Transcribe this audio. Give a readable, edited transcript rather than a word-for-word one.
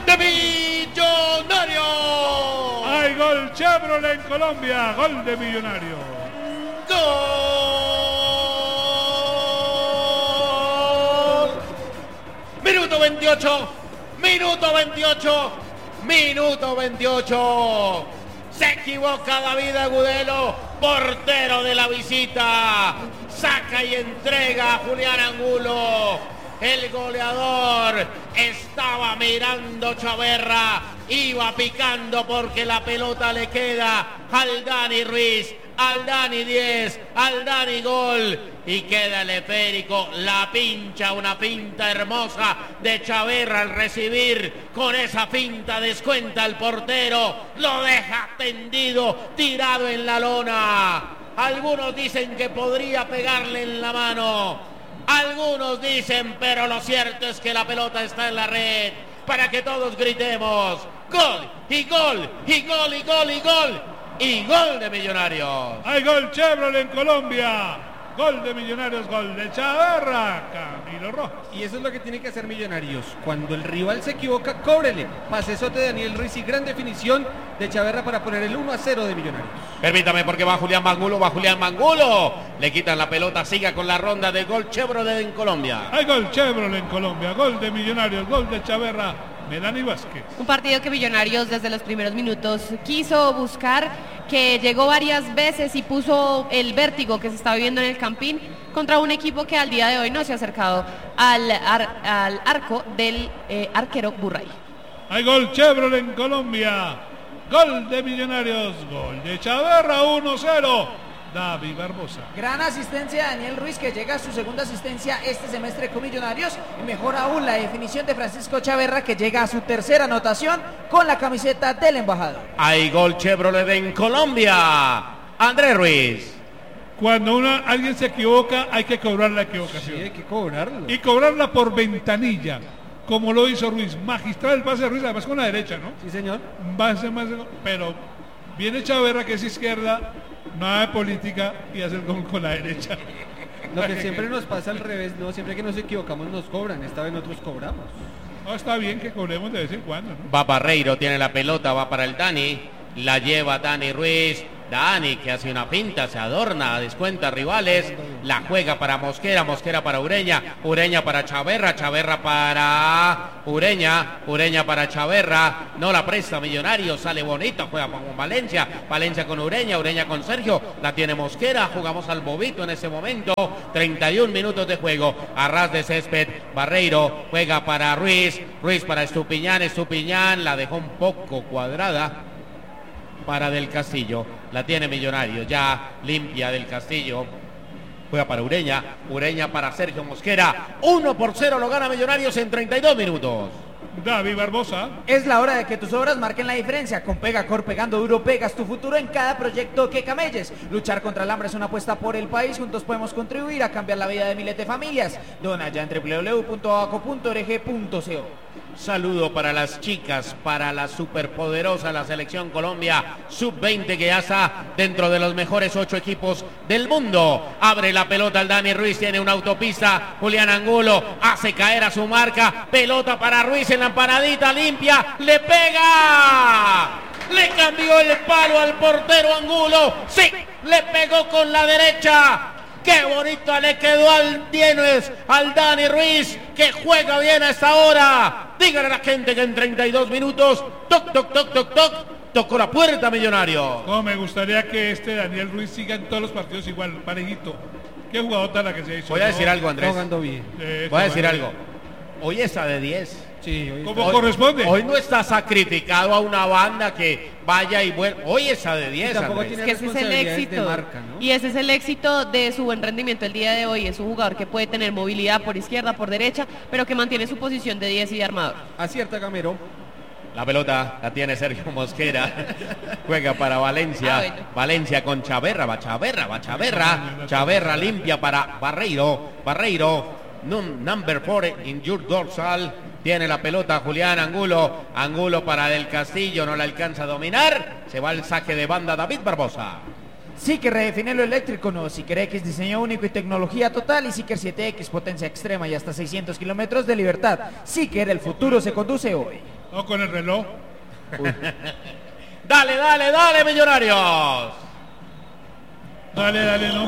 de Millonarios. Hay gol Chevrolet en Colombia, gol de Millonarios. ¡Gol! Minuto 28. Se equivoca David Agudelo, portero de la visita. Saca y entrega a Julián Angulo. El goleador estaba mirando Chaverra, iba picando porque la pelota le queda al Dani Ruiz, al Dani 10, al Dani gol, y queda el esférico, la pincha, una pinta hermosa de Chaverra al recibir, con esa finta descuenta el portero, lo deja tendido, tirado en la lona. Algunos dicen que podría pegarle en la mano. Algunos dicen, pero lo cierto es que la pelota está en la red para que todos gritemos gol y gol y gol y gol y gol y gol de Millonarios. Hay gol Chevrolet en Colombia, gol de Millonarios, gol de Chaverra, Camilo Rojas. Y eso es lo que tiene que hacer Millonarios. Cuando el rival se equivoca, cóbrele. Pasesote de Daniel Ruiz y gran definición de Chaverra para poner el 1-0 de Millonarios. Permítame, porque va Julián Mangulo, le quitan la pelota, siga con la ronda de gol Chevrolet en Colombia. Hay gol Chevrolet en Colombia, gol de Millonarios, gol de Chaverra, Melanie Vázquez. Un partido que Millonarios desde los primeros minutos quiso buscar, que llegó varias veces y puso el vértigo que se está viviendo en el Campín contra un equipo que al día de hoy no se ha acercado al arco del arquero Burray. Hay gol Chevrolet en Colombia, gol de Millonarios, gol de Chaverra, 1-0. David Barbosa. Gran asistencia de Daniel Ruiz, que llega a su segunda asistencia este semestre con Millonarios, y mejor aún la definición de Francisco Chaverra, que llega a su tercera anotación con la camiseta del embajador. Hay gol Chevrolet en Colombia, Andrés Ruiz. Cuando alguien se equivoca, hay que cobrar la equivocación. Sí, hay que cobrarlo. Y cobrarla por ventanilla, como lo hizo Ruiz. Magistral el pase de Ruiz, además con la derecha, ¿no? Sí, señor. Pero viene Chaverra, que es izquierda, nada de política, y hace el gol con la derecha. Lo que siempre nos pasa al revés, ¿no? Siempre que nos equivocamos nos cobran, esta vez nosotros cobramos. No, está bien que cobremos de vez en cuando, ¿no? Va Barreiro, tiene la pelota, va para el Dani, la lleva Dani Ruiz. Dani, que hace una pinta, se adorna, descuenta rivales, la juega para Mosquera, Mosquera para Ureña, Ureña para Chaverra, Chaverra para Ureña, Ureña para Chaverra, no la presta Millonarios, sale bonito, juega con Valencia, Valencia con Ureña, Ureña con Sergio, la tiene Mosquera, jugamos al bobito en ese momento, 31 minutos de juego, a ras de césped, Barreiro juega para Ruiz, Ruiz para Estupiñán, Estupiñán la dejó un poco cuadrada para Del Castillo, la tiene Millonarios, ya limpia Del Castillo, juega para Ureña, Ureña para Sergio Mosquera, 1-0 lo gana Millonarios en 32 minutos. David Barbosa. Es la hora de que tus obras marquen la diferencia. Con Pegacor, pegando duro, pegas tu futuro en cada proyecto que camelles. Luchar contra el hambre es una apuesta por el país. Juntos podemos contribuir a cambiar la vida de miles de familias. Dona ya en www.abaco.org.co. Saludo para las chicas, para la superpoderosa, la selección Colombia sub-20, que ya está dentro de los mejores 8 equipos del mundo. Abre la pelota al Dani Ruiz, tiene una autopista, Julián Angulo hace caer a su marca, pelota para Ruiz en la empanadita limpia, le pega, le cambió el palo al portero Angulo, sí, le pegó con la derecha. Qué bonito le quedó al Dani Ruiz, que juega bien a esta hora. Dígale a la gente que en 32 minutos, toc, toc, toc, toc, toc, tocó la puerta Millonario. No, me gustaría que Daniel Ruiz siga en todos los partidos igual, parejito. Qué jugador tan la que se hizo. Voy a decir algo, Andrés. Jugando bien. Voy a decir algo. Hoy está de 10. Sí, ¿Cómo corresponde? Hoy no estás sacrificado a una banda que vaya y vuelva. Hoy está de 10, Andrés. Es que ese es el éxito. Marca, ¿no? Y ese es el éxito de su buen rendimiento el día de hoy. Es un jugador que puede tener movilidad por izquierda, por derecha, pero que mantiene su posición de 10 y de armador. Acierta Gamero. La pelota la tiene Sergio Mosquera. Juega para Valencia. Bueno. Valencia con Chaverra. Va Chaverra. Chaverra limpia para Barreiro. Number 4 in your dorsal. Tiene la pelota Julián Angulo. Angulo para Del Castillo. No la alcanza a dominar. Se va al saque de banda David Barbosa. Seeker redefine lo eléctrico, no. Seeker X, diseño único y tecnología total. Y Seeker 7X, potencia extrema y hasta 600 kilómetros de libertad. Seeker, el futuro se conduce hoy. No con el reloj. Dale, Millonarios. Dale, no